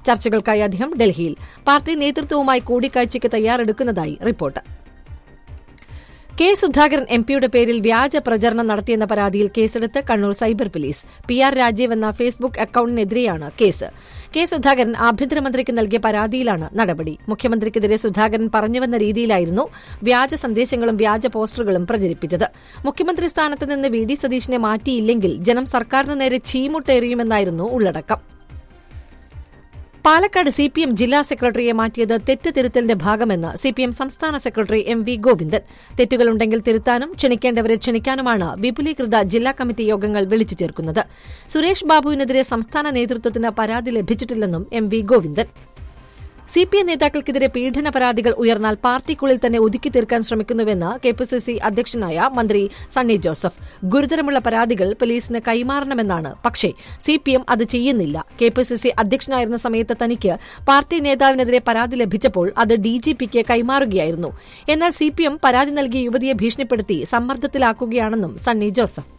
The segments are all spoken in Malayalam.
ചർച്ചകൾക്കായി അദ്ദേഹം ഡൽഹിയിൽ. പാർട്ടി നേതൃത്വവുമായി കൂടിക്കാഴ്ചയ്ക്ക് തയ്യാറെടുക്കുന്നതായി റിപ്പോർട്ട്. കെ സുധാകരൻ എംപിയുടെ പേരിൽ വ്യാജ പ്രചരണം നടത്തിയെന്ന പരാതിയിൽ കേസെടുത്ത് Kannur cyber police. PR Rajeev എന്ന ഫേസ്ബുക്ക് അക്കൌണ്ടിനെതിരെയാണ് കേസ്. കെ സുധാകരൻ ആഭ്യന്തരമന്ത്രിക്ക് നൽകിയ പരാതിയിലാണ് നടപടി. മുഖ്യമന്ത്രിക്കെതിരെ സുധാകരൻ പറഞ്ഞുവന്ന രീതിയിലായിരുന്നു വ്യാജ സന്ദേശങ്ങളും വ്യാജ പോസ്റ്ററുകളും പ്രചരിപ്പിച്ചത്. മുഖ്യമന്ത്രി സ്ഥാനത്ത് നിന്ന് VD സതീശിനെ മാറ്റിയില്ലെങ്കിൽ ജനം സർക്കാരിന് നേരെ ചീമുട്ടെറിയുമെന്നായിരുന്നു ഉള്ളടക്കം. പാലക്കാട് CPM ജില്ലാ സെക്രട്ടറിയെ മാറ്റിയത് തെറ്റ് തിരുത്തലിന്റെ ഭാഗമെന്ന് CPM സംസ്ഥാന സെക്രട്ടറി MV ഗോവിന്ദൻ. തെറ്റുകളുണ്ടെങ്കിൽ തിരുത്താനും ക്ഷണിക്കേണ്ടവരെ ക്ഷണിക്കാനുമാണ് വിപുലീകൃത ജില്ലാ കമ്മിറ്റി യോഗങ്ങൾ വിളിച്ചു ചേർക്കുന്നത്. സുരേഷ് ബാബുവിനെതിരെ സംസ്ഥാന നേതൃത്വത്തിന് പരാതി ലഭിച്ചിട്ടില്ലെന്നും MV ഗോവിന്ദൻ. CPM നേതാക്കൾക്കെതിരെ പീഡന പരാതികൾ ഉയർന്നാൽ പാർട്ടിക്കുള്ളിൽ തന്നെ ഒതുക്കി തീർക്കാൻ ശ്രമിക്കുന്നുവെന്ന് KPCC അധ്യക്ഷനായ മന്ത്രി സണ്ണി ജോസഫ്. ഗുരുതരമുള്ള പരാതികൾ പോലീസിന് കൈമാറണമെന്നാണ്. പക്ഷേ CPM അത് ചെയ്യുന്നില്ല. KPCC അധ്യക്ഷനായിരുന്ന സമയത്ത് തനിക്ക് പാർട്ടി നേതാവിനെതിരെ പരാതി ലഭിച്ചപ്പോൾ അത് DGPക്ക് കൈമാറുകയായിരുന്നു. എന്നാൽ CPM പരാതി നൽകിയ യുവതിയെ ഭീഷണിപ്പെടുത്തി സമ്മർദ്ദത്തിലാക്കുകയാണെന്നും സണ്ണി ജോസഫ്.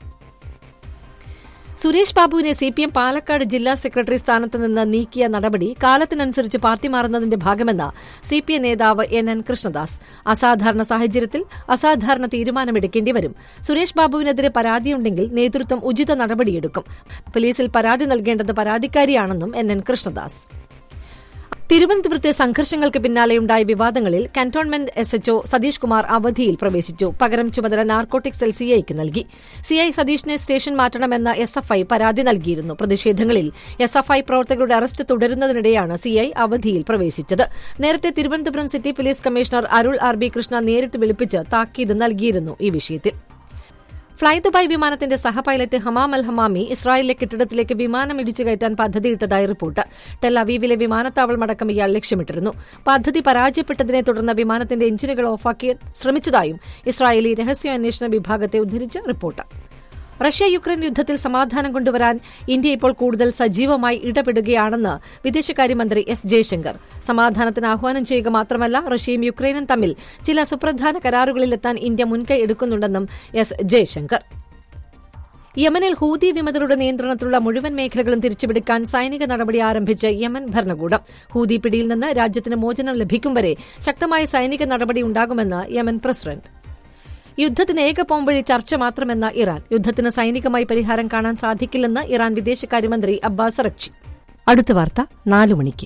സുരേഷ് ബാബുവിനെ CPM പാലക്കാട് ജില്ലാ സെക്രട്ടറി സ്ഥാനത്ത് നിന്ന് നീക്കിയ നടപടി കാലത്തിനനുസരിച്ച് പാർട്ടി മാറുന്നതിന്റെ ഭാഗമെന്ന് CPM നേതാവ് NN കൃഷ്ണദാസ്. അസാധാരണ സാഹചര്യത്തിൽ അസാധാരണ തീരുമാനമെടുക്കേണ്ടി വരും. സുരേഷ് ബാബുവിനെതിരെ പരാതിയുണ്ടെങ്കിൽ നേതൃത്വം ഉചിത നടപടിയെടുക്കും. പോലീസിൽ പരാതി നൽകേണ്ടത് പരാതിക്കാരിയാണെന്നും NN കൃഷ്ണദാസ്. തിരുവനന്തപുരത്തെ സംഘർഷങ്ങൾക്ക് പിന്നാലെയുണ്ടായ വിവാദങ്ങളിൽ കന്റോൺമെന്റ് SHO സതീഷ് കുമാർ അവധിയിൽ പ്രവേശിച്ചു. പകരം ചുമതല നാർക്കോട്ടിക് സെൽ CIക്ക് നൽകി. CI സതീഷിനെ സ്റ്റേഷൻ മാറ്റണമെന്ന SFI പരാതി നൽകിയിരുന്നു. പ്രതിഷേധങ്ങളിൽ SFI പ്രവർത്തകരുടെ അറസ്റ്റ് തുടരുന്നതിനിടെയാണ് CI അവധിയിൽ പ്രവേശിച്ചത്. നേരത്തെ തിരുവനന്തപുരം സിറ്റി പോലീസ് കമ്മീഷണർ അരുൾ RB കൃഷ്ണ നേരിട്ട് വിളിപ്പിച്ച് താക്കീത് നൽകിയിരുന്നു ഈ വിഷയത്തിൽ. ഫ്ളൈ ദുബായ് വിമാനത്തിന്റെ സഹപൈലറ്റ് ഹമാം അൽ ഹമാമി ഇസ്രായേലിലെ കെട്ടിടത്തിലേക്ക് വിമാനം ഇടിച്ചു കയറ്റാൻ പദ്ധതിയിട്ടതായി റിപ്പോർട്ട്. ടെൽ അവീവിലെ വിമാനത്താവളമടക്കം ഇയാൾ ലക്ഷ്യമിട്ടിരുന്നു. പദ്ധതി പരാജയപ്പെട്ടതിനെ തുടർന്ന് വിമാനത്തിന്റെ എഞ്ചിനുകൾ ഓഫാക്കി ശ്രമിച്ചതായും ഇസ്രായേലി രഹസ്യാന്വേഷണ വിഭാഗത്തെ ഉദ്ധരിച്ച് റിപ്പോർട്ട്. റഷ്യ യുക്രൈൻ യുദ്ധത്തിൽ സമാധാനം കൊണ്ടുവരാൻ ഇന്ത്യ ഇപ്പോൾ കൂടുതൽ സജീവമായി ഇടപെടുകയാണെന്ന് വിദേശകാര്യമന്ത്രി S ജയശങ്കർ. സമാധാനത്തിന് ആഹ്വാനം ചെയ്യുക മാത്രമല്ല, റഷ്യയും യുക്രൈനും തമ്മിൽ ചില സുപ്രധാന കരാറുകളിലെത്താൻ ഇന്ത്യ മുൻകൈ എടുക്കുന്നുണ്ടെന്നും S ജയശങ്കർ. യമനിൽ ഹൂതി വിമതരുടെ നിയന്ത്രണത്തിലുള്ള മുഴുവൻ മേഖലകളും തിരിച്ചുപിടിക്കാൻ സൈനിക നടപടി ആരംഭിച്ച് യമൻ ഭരണകൂടം. ഹൂതി പിടിയിൽ നിന്ന് രാജ്യത്തിന് മോചനം ലഭിക്കും വരെ ശക്തമായ സൈനിക നടപടി ഉണ്ടാകുമെന്ന് യമൻ പ്രസിഡന്റ്. യുദ്ധത്തിന് ഏക പോംവഴി ചർച്ച മാത്രമെന്ന ഇറാൻ. യുദ്ധത്തിന് സൈനികമായി പരിഹാരം കാണാൻ സാധിക്കില്ലെന്ന് ഇറാൻ വിദേശകാര്യമന്ത്രി അബ്ബാസ് അറക്ചി. അടുത്ത വാർത്ത 4 മണിക്ക്.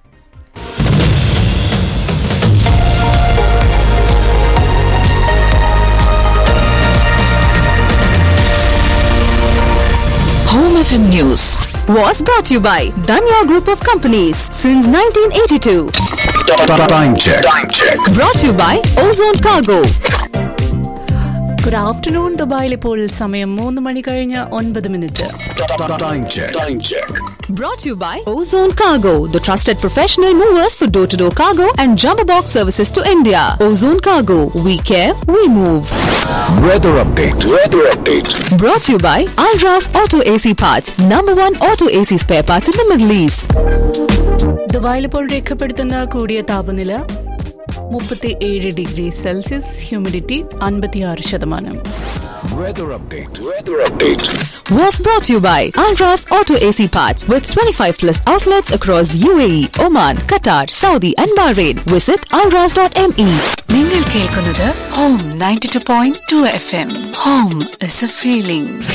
Home FM News was brought to you by Danya Group of Companies since 1982. Time check. Brought to you by Ozone Cargo. Good afternoon, ദുബായിൽ ഇപ്പോൾ സമയം 3 മണി കഴിഞ്ഞ് 9 minute. Time check. Brought to you by Ozone Cargo, the trusted professional movers for door-to-door cargo and jumbo box services to India. Ozone Cargo, we care, we move. Weather update. Brought to you by Alras Auto AC Parts, #1 auto AC spare parts in the Middle East. ദുബായിൽ ഇപ്പോൾ രേഖപ്പെടുത്തുന്ന കൂടിയ താപനില 37 degree Celsius, humidity 56%. Weather update. Was brought to you by Alras Auto AC Parts with 25+ outlets across UAE, Oman, Qatar, Saudi and Bahrain. Visit alras.me. നിങ്ങൾ കേൾക്കുന്നത് Home 92.2 FM. Home is a feeling.